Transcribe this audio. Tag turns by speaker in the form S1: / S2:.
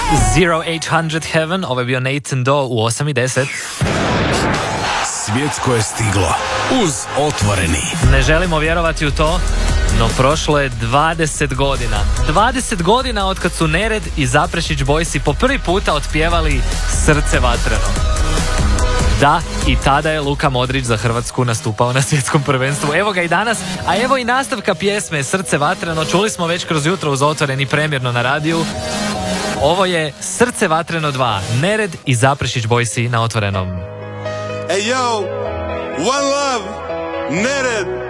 S1: 0800 Heaven, ovo je bio Nathan Doe u 8:10.
S2: Svjetsko je stiglo uz Otvoreni.
S1: Ne želimo vjerovati u to, no prošlo je 20 godina. 20 godina od kad su Nered i Zaprešić Boysi po prvi puta otpjevali Srce vatreno. Da, i tada je Luka Modrić za Hrvatsku nastupao na svjetskom prvenstvu. Evo ga i danas, a evo i nastavka pjesme Srce vatreno. Čuli smo već kroz jutro uz Otvoreni premjerno na radiju. Ovo je Srce vatreno 2, Nered i Zaprešić Boysi na Otvorenom.
S3: Hey yo, one love, Nered.